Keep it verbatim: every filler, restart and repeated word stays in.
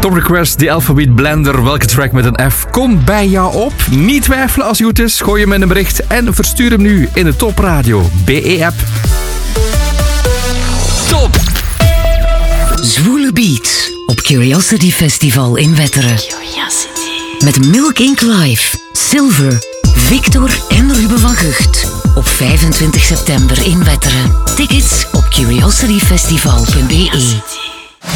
Top Request, de Alphabet Blender. Welke track met een F komt bij jou op? Niet twijfelen als het goed is. Gooi hem in een bericht en verstuur hem nu in de Top Radio B E-app. Top! Zwoele Beats op Curiosity Festival in Wetteren. Curiosity. Met Milk Inc Live, Silver, Victor en Ruben van Gucht. Op vijfentwintig september in Wetteren. Tickets op curiosity festival punt b e.